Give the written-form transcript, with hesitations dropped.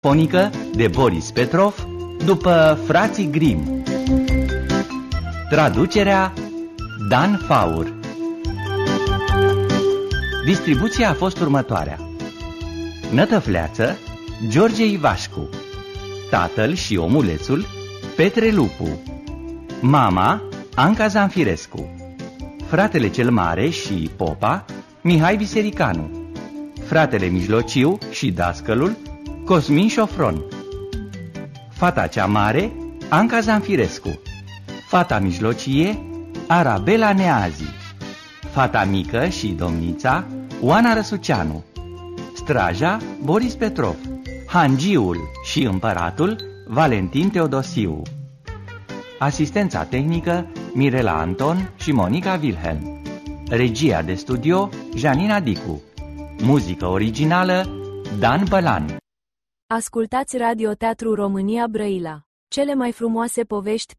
Fonică de Boris Petrov după frații Grimm. Traducerea Dan Faur. Distribuția a fost următoarea: Nătăfleață George Ivașcu, tatăl și omulețul Petre Lupu, mama Anca Zanfirescu, fratele cel mare și popa Mihai Visericanu, fratele mijlociu și dascălul Cosmin Șofron, fata cea mare Anca Zanfirescu, fata mijlocie Arabela Neazi, fata mică și domnița Oana Răsuceanu, straja Boris Petrov, hangiul și împăratul Valentin Teodosiu, asistența tehnică Mirela Anton și Monica Wilhelm, regia de studio Janina Dicu, muzică originală Dan Bălan. Ascultați Radio Teatru România Brăila. Cele mai frumoase povești